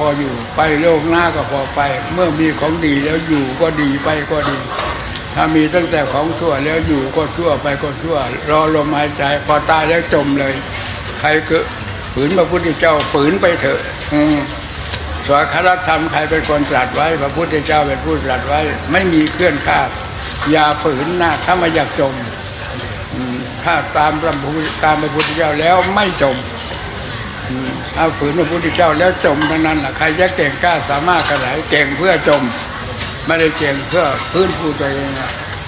ออยู่ไปโลกหน้าก็พอไปเมื่อมีของดีแล้วอยู่ก็ดีไปก็ดีถ้ามีตั้งแต่ของชั่วแล้วอยู่ก็ชั่วไปก็ชั่วรอลมหายใจพอตายแล้วจมเลยใครก็ฝืนพระพุทธเจ้าฝืนไปเถอะสวากรธรรมใครเป็นคนตรัสไว้พระพุทธเจ้าเป็นผู้ตรัสไว้ไม่มีเคลื่อนคลาดอย่าฝืนนะถ้าไม่อยากจมถ้าตามพระพุทธเจ้าแล้วไม่จมถ้าฝืนพระพุทธเจ้าแล้วจมทั้งนั้นแหละใครจะเก่งกล้าสามารถขนาดเก่งเพื่อจมไม่ได้เก่งเพื่อพื้นฟูตัวเองนะ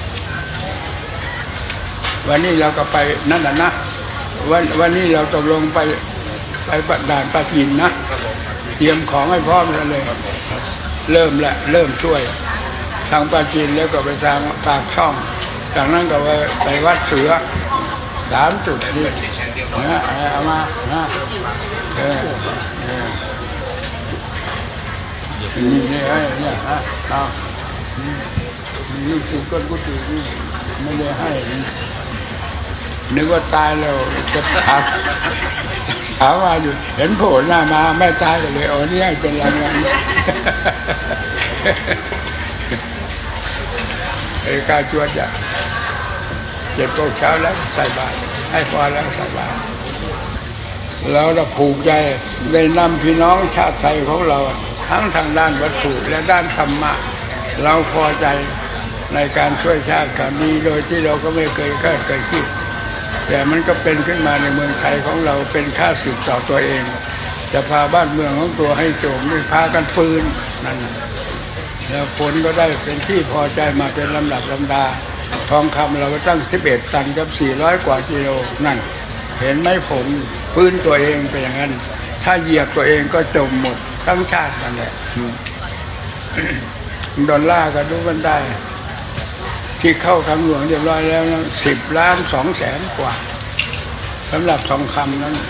วันนี้เราก็ไปนั่นแหละนะวันนี้เราตกลงไปด่านปราจีนนะเตรียมของให้พร้อมเลยเริ่มช่วยทางปราจีนแล้วก็ไปทางปากช่องจากนั้นก็ไปวัดเสือ3 จุดนี่นะเอามานี่ให้เนี่ยเอานี่คือก้นกุฏินี่ไม่ได้ให้นึกว่าตายแล้วจะถามมาอยู่เห็นโผล่หน้ามาไม่ตายเลยอ๋อนี่ให้เป็นรางวัลการจวดอย่าง7 โมงเช้าแล้วใส่บาตรให้พรแล้วใส่บาตรแล้วเราผูกใจได้นำพี่น้องชาติไทยของเราทั้งทางด้านวัตถุและด้านธรรมะเราพอใจในการช่วยชาติกันนี้โดยที่เราก็ไม่เคยคาดคิดแต่มันก็เป็นขึ้นมาในเมืองไทยของเราเป็นค่าศึกต่อตัวเองจะพาบ้านเมืองของตัวให้จมไม่พากันฟื้นนั่นแล้วผลก็ได้เป็นที่พอใจมาเป็นลำดับลำดาทองคำเราก็ตั้ง11 ตันกับ400 กว่ากิโลนั่นเห็นไหมผลฟื้นตัวเองเป็นอย่างนั้นถ้าเหยียบตัวเองก็จมหมดทั้งชาตินั่นแหละดอลลาร์ก็ดูมันได้ที่เข้าทางหลวงเรียบร้อยแล้วนะ10,200,000 กว่าสำหรับทองคำนั้น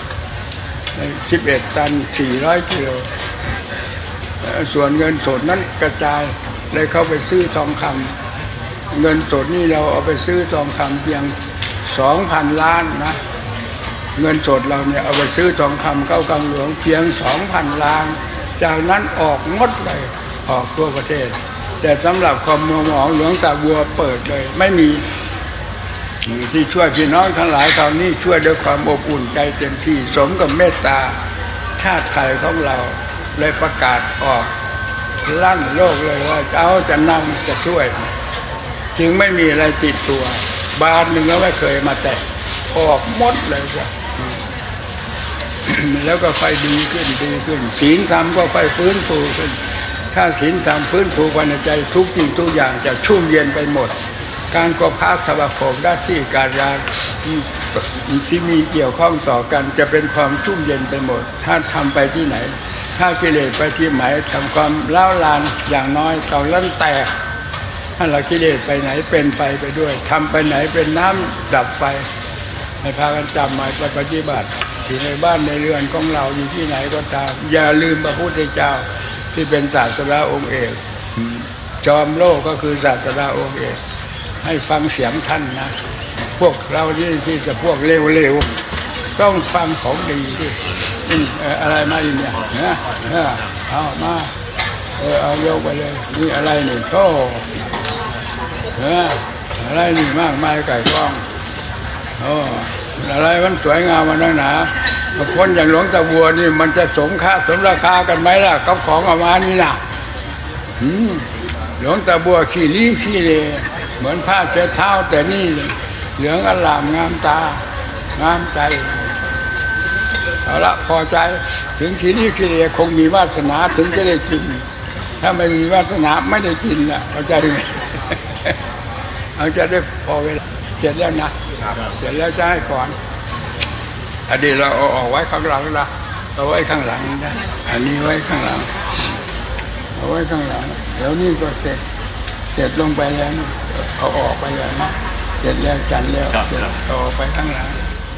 11 ตัน400 กิโลส่วนเงินสดนั้นกระจายเลยเข้าไปซื้อทองคำเงินสดนี่เราเอาไปซื้อทองคำเพียง 2,000 ล้านนะเงินสดเราเนี่ยเอาไปซื้อทองคำเข้ากำหลวงเพียง 2,000 ล้านจากนั้นออกหมดเลยออกทั่วประเทศแต่สำหรับความมัวหมองหลวงตาบัวเปิดเลยไม่มีที่ช่วยพี่น้องทั้งหลายตอนนี้ช่วยด้วยความอบอุ่นใจเต็มที่สมกับเมตตาชาติไทยของเราเลยประกาศออกลั่นโลกเลยว่าจะนำจะช่วยจึงไม่มีอะไรติดตัวบาทหนึ่งก็ไม่เคยมาแตะออกหมดเลยจ้ะแล้วก็ค่อยดีขึ้นศีลธรรมก็ค่อยฟื้นฟูขึ้นถ้าศีลธรรมฟื้นฟูภายในใจทุกสิ่งทุกอย่างจะชุ่มเย็นไปหมดการก่อพาสมาคมหน้าที่การงานที่มีเกี่ยวข้องต่อกันจะเป็นความชุ่มเย็นไปหมดถ้าทำไปที่ไหนถ้ากิเลสไปที่ไหนทำความล้าวลานอย่างน้อยเตาลั่นแตกถ้าเรากิเลสไปไหนเป็นไฟไปด้วยทำไปไหนเป็นน้ำดับไฟให้พากันจำหมายปฏิบัติอยู่ในบ้านในเรือนของเราอยู่ที่ไหนก็ตามอย่าลืมพระพุทธเจ้าที่เป็นศาสดาองค์เอกจอมโลกก็คือศาสดาองค์เอกให้ฟังเสียงท่านนะพวกเราที่จะพวกเลวๆต้องฟังของดีที่อะไรมาอีกเนี่ยนะเอามาเอายกไปเลยนี่อะไรนี่โธ่อะไรนี่มากมายไก่กล้องอะไรมันสวยงามมันนักหนาคนอย่างหลวงตาบัวนี่มันจะสมราคากันไหมล่ะกับของออกมานี่นะหลวงตาบัวขี้ริ้วขี้เลเหมือนผ้าเช็ดเท้าแต่นี่เหลืองอลามงามตางามใจเอาละพอใจถึงขี้ริ้วขี้เลคงมีวาสนาถึงจะได้กินถ้าไม่มีวาสนาไม่ได้กินน่ะเข้าใจไหมเอาจะได้พอเวลาเสร็จแล้วนะเสร็จแล้วจะให้ก่อนอดีตเราเอาไว้ข้างหลังนะเอาไว้ข้างหลังนะอันนี้ไว้ข้างหลังเอาไว้ข้างหลังเดี๋ยวนี้ก็เสร็จลงไปแล้วเอาออกไปแล้วนะเสร็จแล้วจันแล้วเอาไปข้างหลัง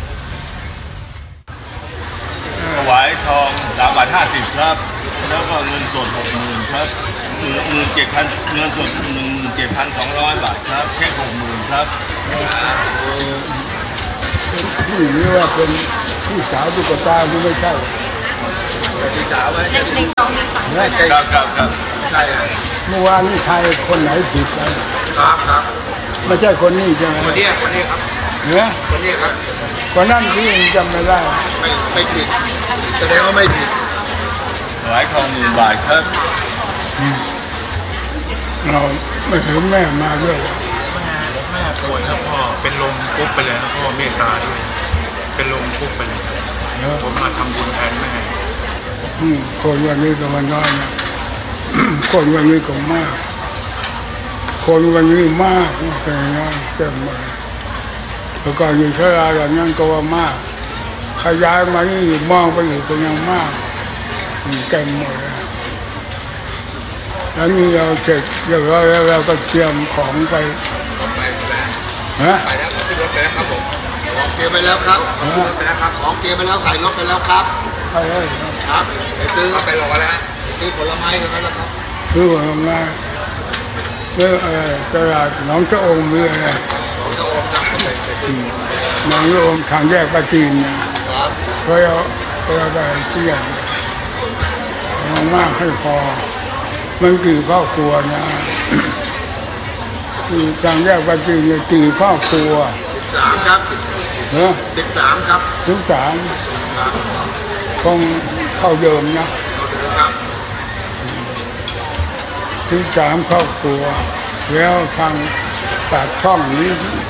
ถวายทอง3.50 ครับแล้วก็เงินสด60,000 ครับ17,000เงินสด17,200 บาทครับเช็ค60,000 ครับผู้หญิงนี่ว่าเป็นผู้สาวตุ๊กตาที่ไม่ใช่สีขาวไว้ในซองนั้นฝังครับใช่เมื่อวานนี้ใครคนไหนผิดกันครับไม่ใช่คนนี้ใช่ไหมคนนี้ครับเนี่ยคนนี้ครับคนนั้นที่ยังจำไม่ได้ไม่ผิดแสดงว่าไม่ผิดถวายทอง10,000 บาทครับเราไม่เห็นแม่มาด้วยแม่ป่วยแล้วพ่อเป็นลมปุ๊บไปเลยนะพ่อเมตตาด้วยเป็นลมปุ๊บไปเลยผมมาทำบุญแทนแม่คนวันนี้ก็มันน้อยนะคนวันนี้ก็มาก คนวันนี้มากเป็นน้อยเต็มหมดแล้วก็อยู่เท่าไรอย่างนั้นก็ว่ามากขยายมานี่มองไปอยู่ก็ยังมากเต็มหมดเลยแล้วนี่เราเสร็จเรียบร้อยแล้วเราก็เตรียมของไปฮะไปแล้วขึ้นรถไปแล้วครับผมของเตรียมไปแล้วครับรถไปแล้วครับของเตรียมไปแล้วใส่รถไปแล้วครับไปเลยครับไปซื้อไปรอแล้วซื้อผลไม้กันไปแล้วครับคือว่าไงเรื่องตลาดหนองชะอมเรื่องอะไรของเจ้าโอมครับหนองชะอมทางแยกปราจีนนะครับ เพราะเราไปเที่ยวมากให้พอมันกี่ครอบครัวนะคือทางแยกปราจีนเนี่ยกี่ครอบครัว 13ครับเนาะ 13ครับ 13คงเข้าเดิมนะครับ 13ครอบครัวแล้วทางปากช่องนี้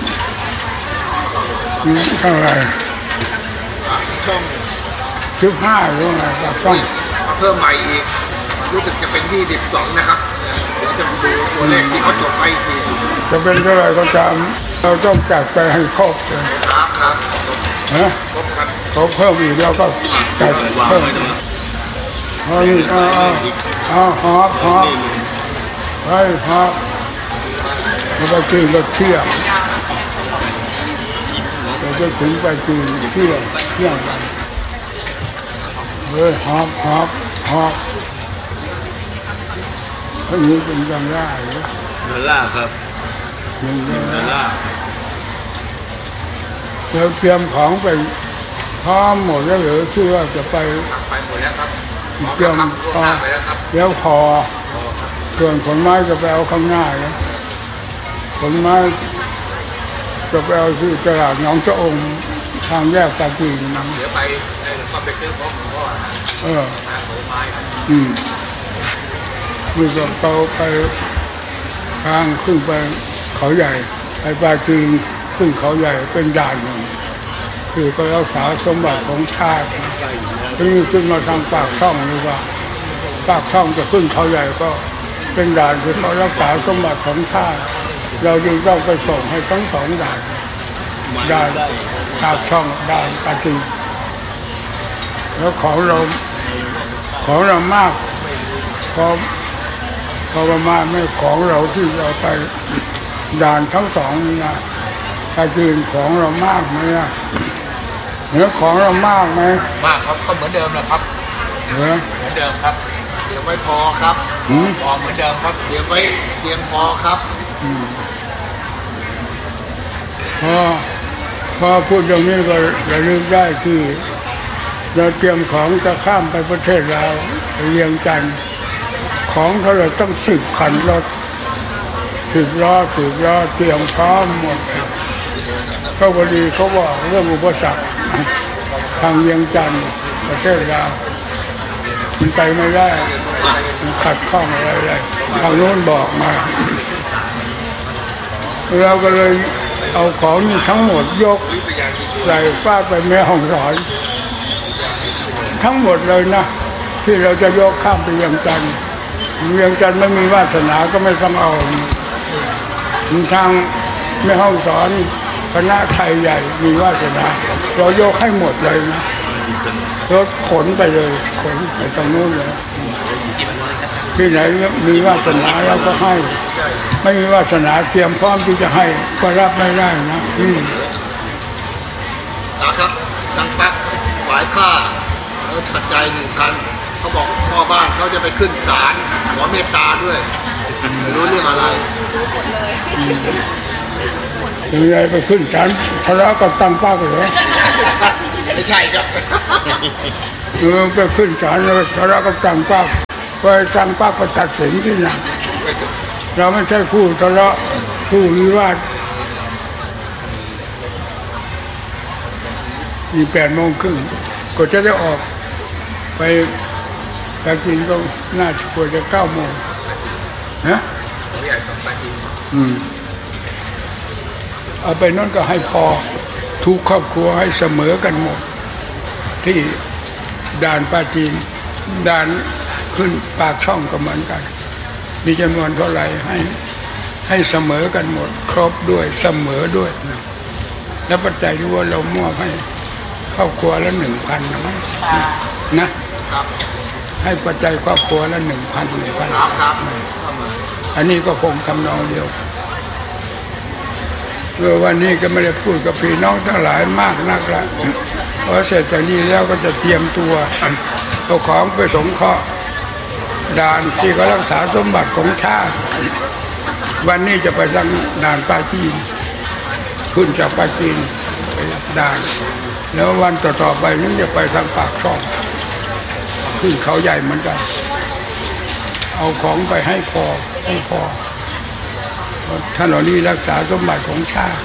เท่าไหร่ช่อง 15หรือไงปากช่องมาเพิ่มใหม่อีกรู้สึกจะเป็น22นะครับเดี๋ยวจะดูตัวเลขที่เขาจดไปอีกทีจะเป็นเท่าไหร่ก็ตามเราต้องจัดไปให้ครบเลยครับนะครบกันเขาเพิ่มอีกแล้วก็จัดวางเพิ่มไว้ตรงนั้นเอาหอบไปหอบแล้วก็กินรถเที่ยงเราจะถึงไปกินเที่ยงกันเฮ้ยหอบอันนี้เป็นจังได้เหรอ $1ครับยัง $1 เราเตรียมของไปพร้อมหมดแล้วหรือที่ว่าจะไปไปหมดแล้วครับเตรียมพอไปแล้วครับแล้วพอส่วนผลไม้จะไปเอาข้างหน้านะผลไม้จะไปเอาที่ตลาดหนองชะอมทางแยกปราจีนนะเดี๋ยวไปก็ไปซื้อของหลวงพ่อนะเออผลไม้มีก็เขาไปทางขึ้นไปเขาใหญ่ไปปราจีนขึ้นเขาใหญ่เป็นด่านหนึ่งคือก็รักษาสมบัติของชาติที่นี่ขึ้นมาทางปากช่องหรือว่าปากช่องจะขึ้นเขาใหญ่ก็เป็นด่านคือเขารักษาสมบัติของชาติเราจึงต้องไปส่งให้ทั้งสองด่านปากช่องด่านปราจีนแล้วของเรามากพอประมาณไม่ของเราที่เราไปด่านทั้งสองนี่นะปราจีนของเรามากไหมนะเนื้อของเรามากไหมมากครับก็เหมือนเดิมนะครับเหรอเหมือนเดิมครับเตรียมไว้พอครับ พอเหมือนเดิมครับเตรียมไว้เตรียมพอครับพอพูดอย่างนี้ก็ระลึกได้ที่เราเตรียมของจะข้ามไปประเทศลาวไปเวียงจันทร์ของเท่าไหร่ต้อง10 คันรถ10 ล้อเตรียมพร้อมหมดก็พอดีเขาบอกเรื่องอุปสรรคทางเวียงจันทร์ประเทศลาวมันไปไม่ได้มันขัดข้องอะไรทางโน้นบอกมาเราก็เลยเอาของนี่ทั้งหมดยกใส่ฟาดไปแม่ห้องสอนทั้งหมดเลยนะที่เราจะยกข้ามไปเวียงจันทร์ไม่มีวาสนาก็ไม่ต้องเอาทางแม่ห้องสอนคณะไทยใหญ่มีวาสนาเรายกให้หมดเลยนะรถขนไปเลยขนไปตรงนู้นเลยที่ไหนมีวาสนาเราก็ให้ไม่มีวาสนาเตรียมพร้อมที่จะให้ก็รับไม่ได้นะนะครับดังปักหวายผ้าแล้วปัจจัย1 คันเขาบอกพ่อบ้านเขาจะไปขึ้นศาลขอเมตตาด้วยไม่รู้เรื่องอะไรยังไงไปขึ้นศาลทะเลาะกับตั้งป้ากันเหรอไม่ใช่ครับไปขึ้นศาลแล้วทะเลาะกับสั่งป้าไปสั่งป้าก็ตัดสินที่นั่นเราไม่ใช่คู่ทะเลาะคู่วิวาทมี8:30ก็จะได้ออกไปกินก็น่าจะควรจะ9 โมงนะเอาไปนั่นก็ให้พอทุกครอบครัวให้เสมอกันหมดที่ด่านปราจีนด่านขึ้นปากช่องก็เหมือนกันมีจำนวนเท่าไหร่ให้เสมอกันหมดครบด้วยเสมอด้วยนะแล้วปัจจัยที่ว่าเรามอบให้ครอบครัวละ 1,000 นะให้ปัจจัยครอบครัวละ 1,000 ครับอันนี้ก็คงทำนองเดียววันนี้ก็ไม่ได้พูดกับพี่น้องทั้งหลายมากนักละเพราะเสร็จจากนี้แล้วก็จะเตรียมตัวเอาของไปสงเคราะห์ด่านที่เขารักษาสมบัติของชาติวันนี้จะไปทางด่านปราจีนขึ้นจากปราจีนไปด่านแล้ววันต่อไปนั้นจะไปทางปากช่องขึ้นเขาใหญ่เหมือนกันเอาของไปให้พอท่านเหล่านี้รักษาสมบัติของชาติ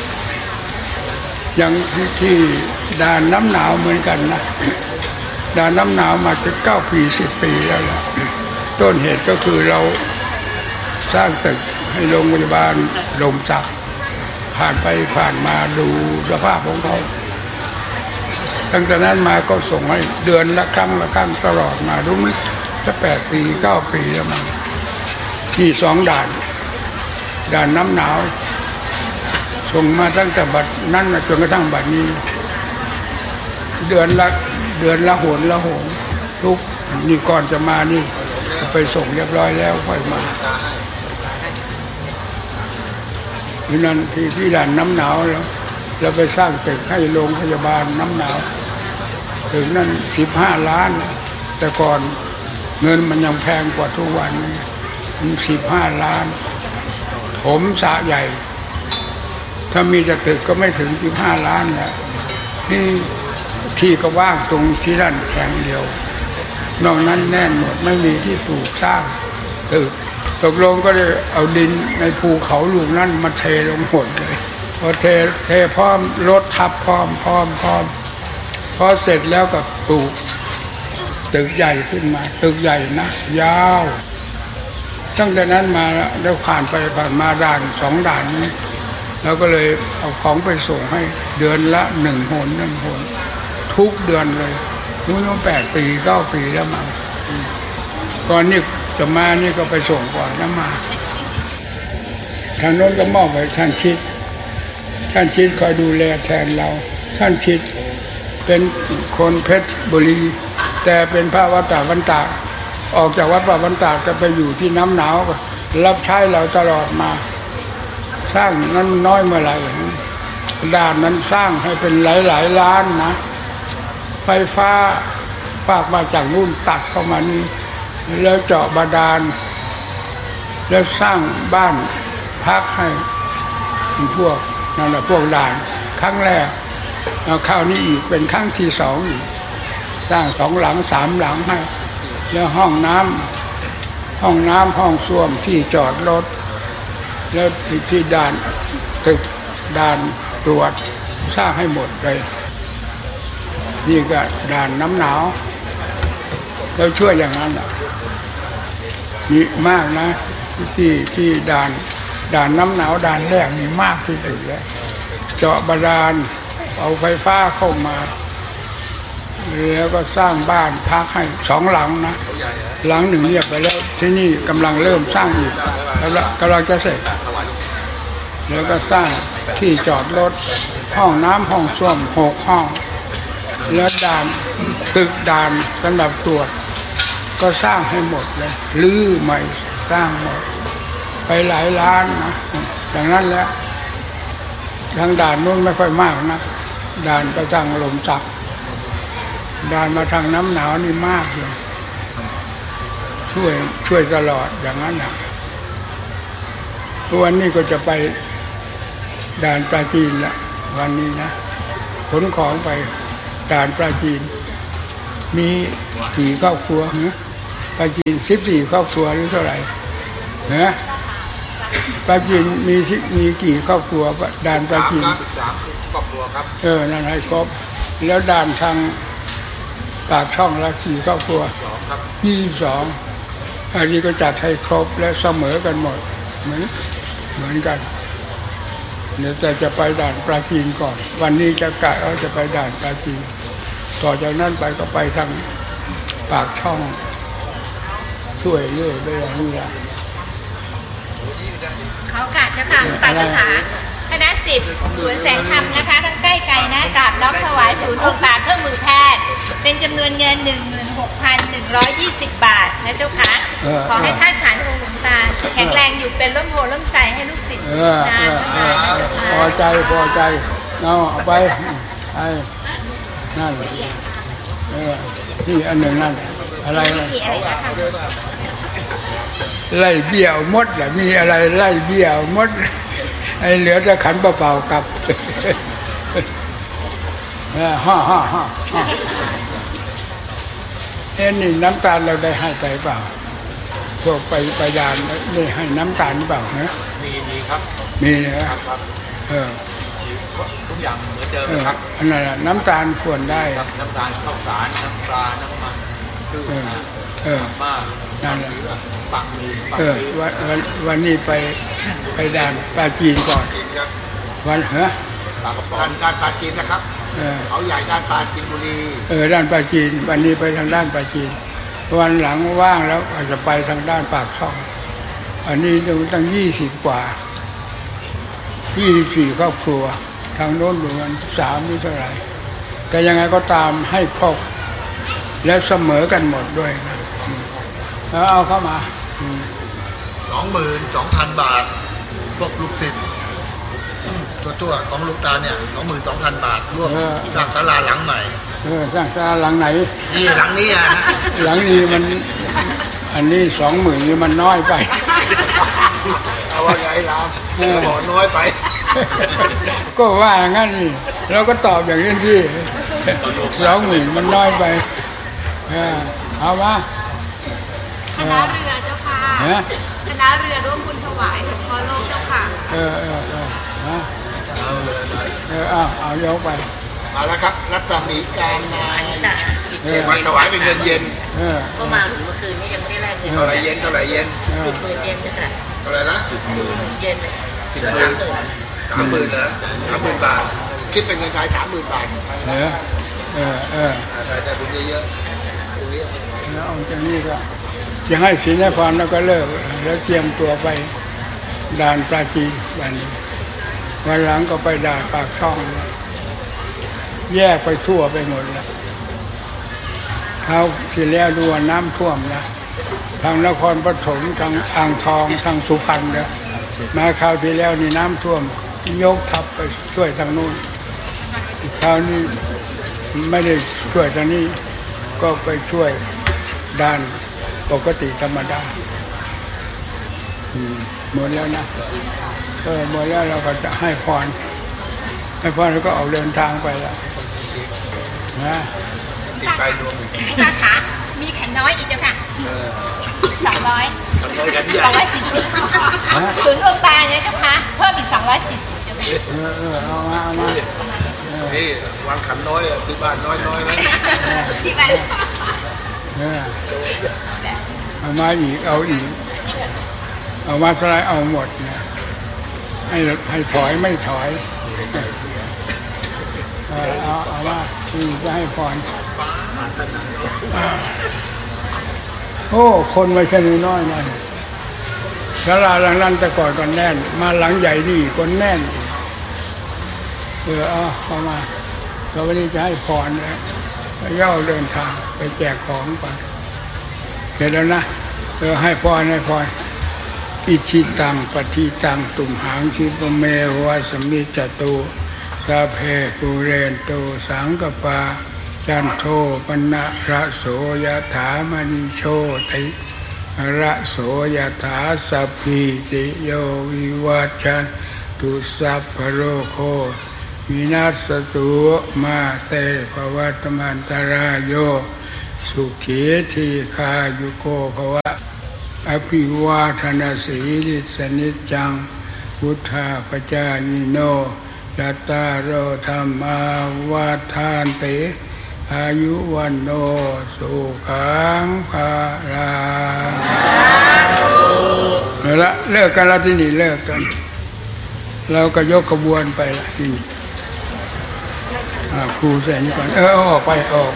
อย่างที่ด่านน้ำหนาวเหมือนกันนะด่านน้ำหนาวมาจะ9 ปี 10 ปีแล้วล่ะต้นเหตุก็คือเราสร้างตึกให้โรงพยาบาลลมจักผ่านไปผ่านมาดูสภาพของเขาตั้งแต่นั้นมาก็ส่งให้เดือนละครั้งตลอดมารู้ไหมจะ8 ปี 9 ปีแล้วมั้งที่2 ด่านน้ำหนาวส่งมาตั้งแต่บัดนั้นจนกระทั่งบัดนี้เดือนละหนทุกนี่ก่อนจะมานี่ไปส่งเรียบร้อยแล้วค่อยมาที่นั่นที่ด่านน้ำหนาวแล้วไปสร้างตึกให้โรงพยาบาลน้ำหนาวถึงนั้น15 ล้านแต่ก่อนเงินมันยังแพงกว่าทุกวันนี้15 ล้านผมสระใหญ่ถ้ามีจะตึกก็ไม่ถึง15 ล้านแหละนี่ที่ก็ว่างตรงที่นั่นแห่งเดียวนอกนั้นแน่นหมดไม่มีที่ปลูกสร้างตึกตกลงก็เลยเอาดินในภูเขาลูกนั้นมาเทลงหมดเลยพอเทพร้อมรถทับพร้อมพอเสร็จแล้วก็ปลูกตึกใหญ่ขึ้นมาตึกใหญ่นะยาวตั้งแต่นั้นมาแล้วผ่านมาด่าน2 ด่านนี้แล้วก็เลยเอาของไปส่งให้เดือนละ1 หนทุกเดือนเลยรู้ตั้ง8 ปี 9 ปีแล้วมาก่อนนี้จะมานี่ก็ไปส่งก่อนแล้วมาทางโน้นก็มอบไว้ท่านชิดคอยดูแลแทนเราท่านชิดเป็นคนเพชรบุรีแต่เป็นพระวัดป่าบ้านตากออกจากวัดป่าบ้านตากจะไปอยู่ที่น้ำหนาวรับใช้เราตลอดมาสร้างนั้นน้อยเมื่อไหร่ด่านนั้นสร้างให้เป็นหลายล้านนะไฟฟ้าฝากมาจากนู่นตัดเข้ามานี่แล้วเจาะบาดาลแล้วสร้างบ้านพักให้พวกนั่นแหละพวกด่านครั้งแรกแล้วคราวนี้อีกเป็นครั้งที่2สร้าง2 หลัง 3 หลังให้แล้วห้องน้ำห้องส้วมที่จอดรถแล้วที่ด่านตึกด่านตรวจสร้างให้หมดเลยนี่ก็ด่านน้ำหนาวเราช่วยอย่างนั้นมีมากนะที่ด่านน้ำหนาวด่านแรกมีมากที่สุดแล้วเจาะบาดาลเอาไฟฟ้าเข้ามาแล้วก็สร้างบ้านพักให้2 หลังนะหลัง1เรียบไปแล้วที่นี่กำลังเริ่มสร้างอีกกำลังจะเสร็จแล้วก็สร้างที่จอดรถห้องน้ำห้องส้วม6 ห้องแล้วตึกด่านสำหรับตรวจก็สร้างให้หมดเลยรื้อใหม่สร้างหมดไปหลายล้านนะอย่างนั้นแหละทางด่านนู้นไม่ค่อยมากนะด่านไปทางลมจักด่านมาทางน้ำหนาวนี่มากเลยช่วยตลอดอย่างนั้นนะวันนี้ก็จะไปด่านปราจีนละวันนี้นะขนของไปด่านปราจีนมีกี่ครอบครัวปาจีน14ครอบครัวหรือเท่าไหร่ปาจีนมีกี่ครอบครัวด่านปาจีน 13ครอบครัวครับนั่นให้ครบแล้วด่านทางปากช่องละกี่ครอบครัว 22ครับ 22อันนี้ก็จัดให้ครบและเสมอกันหมดเหมือนกันเดี๋ยวแต่จะไปด่านปราจีนก่อนวันนี้จะกะว่าจะไปด่านปราจีนต่อจากนั้นไปก็ไปทางปากช่องช่วยเรื่อยไปอย่างนี้ละเขากะจะทำปัจจุบันคณะศิษย์สวนแสงธรรมนะคะทั้งใกล้ไกลนะกราบน้อมถวายศูนย์ดวงตาเครื่องมือแพทย์เป็นจำนวนเงิน 16,120 บาทนะเจ้าค่ะขอให้ท่านฐานองค์หลวงตาแข็งแรงอยู่เป็นร่มโพล่มใสให้ลูกศิษย์นานนะเจ้าค่ะพอใจเอาไปนั่นนี่อันหนึ่งนั่นอะไรไล่เบี้ยวมดแหละมีอะไรไล่เบี้ยวมดไอ้เหลือจะขันเปล่าๆกับฮ่านี่น้ำตาลเราได้ให้ไปเปล่าพวกไปยานได้ให้น้ำตาลเปล่านะมีครับมีนะครับทุกอย่างเหมือนเดิมครับอันนั้นน้ำตาลควรได้น้ำตาลข้าวสารน้ำปลาน้ำมันมากนั่นแหละปังมีวันนี้ไปด่านปลาจีนก่อนวันด้านปลาจีนนะครับเขาใหญ่ด้านปลาจีนบุรีด้านปลาจีนวันนี้ไปทางด้านปลาจีนวันหลังว่างแล้วอาจจะไปทางด้านปากช่องอันนี้ดูตั้ง20 กว่า24ครอบครัวทางโน้นดูกัน3นี่เท่าไหร่แต่ยังไงก็ตามให้ครบและเสมอกันหมดด้วยนะเอาเข้ามา 22,000 บาทพวกลูกศิษย์ตัวของลูกตาเนี่ย 22,000 บาทร่วมสร้างศาลาหลังใหม่สร้างศาลาหลังไหนนี่หลังนี้อ่ะหลังนี้มันอันนี้20,000นี่มันน้อยไปเอาว่าไงล่ะบอกน้อยไปก็ว่างั้นนี่เราก็ตอบอย่างนี้ที่20,000มันน้อยไปเอามาคณะเรือเจ้าค่ะคณะเรือร่วมบุญถวายสงฆ์โลกเจ้าค่ะเอายกไปเอาละครับรัตมีการนายมาถวายเป็นเงินเย็นก็มาถึงเมื่อคืนนี้ยังไม่ได้แลกเงินเท่าไหร่เย็น10,000 เยนเจ้าค่ะเท่าไหร่นะ 10,000 เยน 30,000นะ30,000 บาทคิดเป็นเงินไทย 30,000 บาทแต่บุญเยอะแล้วเอาจากนี้ก็จะให้ศีลให้พรแล้วก็เลิกแล้วเตรียมตัวไปด่านปราจีนวันหลังก็ไปด่านปากช่องแยกไปทั่วไปหมดแล้วเขาที่แล้วดูน้ำท่วมนะทางนครปฐมทางอ่างทองทางสุพรรณเนี่ยมาคราวที่แล้วนี่น้ำท่วมยกทัพไปช่วยทางนู้นคราวนี้ไม่ได้ช่วยทางนี้ก็ไปช่วยด่านปกติธรรมดาหมดแล้วนะหมดแล้วเราก็จะให้พรแล้วก็ออกเดินทางไปแล้วนะติดไปรวมค่ะค่ะมีขันน้อยอีกเจ้าค่ะ200ศูนย์ดวงตาเนี่ยเจ้าค่ะเพิ่มอีก240เจ้าค่ะเอามานี่วางขันน้อยที่บ้านน้อยนะที่บ้านเอามาอีกเอาอีกเอามาเท่าไรเอาหมดนะให้ถอยไม่ถอยเอาว่าจะให้พรโอ้คนไม่ใช่น้อยนะศาลาหลังนั้นแต่ก่อนก็แน่นมาหลังใหญ่นี่คนแน่นเอามาเราวันนี้จะให้พรแล้วย่อเดินทางไปแจกของก่อนเสร็จแล้วนะให้พรอิชิตังปฏิตังตุมหังชิปเมวะสมิจตุสาเพปุเรนโตสังกปาจันโทปนะระโสยถามณิโชติระโสยถาสัพพิติโยวิวัชชันตุสัพพโรโควินาศตุมาเตภวัตมันตรายโยสุขีทีคายุโกภวะอภิวาทนาสีลิสนิจจังพุทธาปจายิโนยัตตาโรธรรมาวาทานเตอายุวันโนสุขังภาลังเอาละเลิกกันแล้วที่นี่เลิกกันเราก็ยกขบวนไปละที่นี่ครูแสนก่อนออกไป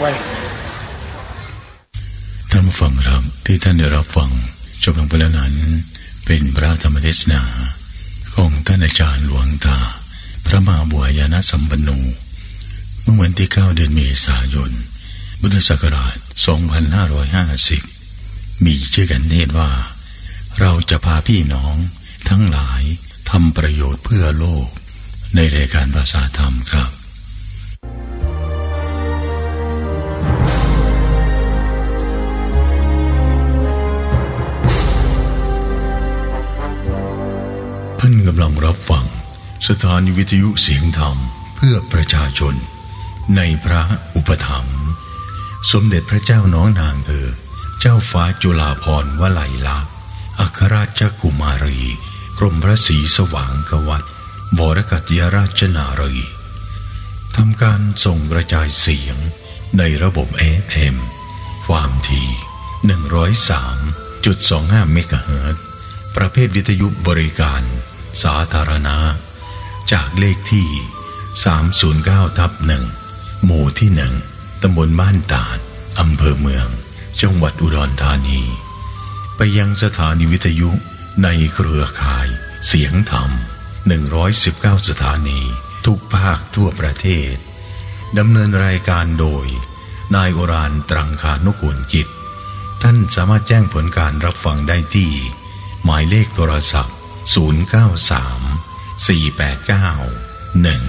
ท่านผู้ฟังครับที่ท่านได้รับฟังจบลงไปแล้วนั้นเป็นพระธรรมเทศนาของท่านอาจารย์หลวงตาพระมหาบัวยาณสัมปันโนเมื่อวันที่9 เดือนเมษายนพุทธศักราช 2550มีชื่อกันเทศว่าเราจะพาพี่น้องทั้งหลายทำประโยชน์เพื่อโลกในรายการภาษาธรรมครับท่านกำลังรับฟังสถานีวิทยุเสียงธรรมเพื่อประชาชนในพระอุปถัมภ์สมเด็จพระเจ้าน้องนางเจ้าฟ้าจุฬาภรณ์วลัยลักษณ์อัครราชกุมารีกรมพระศรีสว่างกวัตรบรกัตยราชนารีทำการส่งกระจายเสียงในระบบ FM ความถี่ 103.25 เมกะเฮิรตซ์ประเภทวิทยุบริการสาธารณะจากเลขที่ 309/1 หมู่ที่ 1 ตำบลบ้านตาดอำเภอเมืองจังหวัดอุดรธานีไปยังสถานีวิทยุในเครือข่ายเสียงธรรม119 สถานีทุกภาคทั่วประเทศดำเนินรายการโดยนายโอรานตรังคานุกูลกิจท่านสามารถแจ้งผลการรับฟังได้ที่หมายเลขโทรศัพท์093 489 1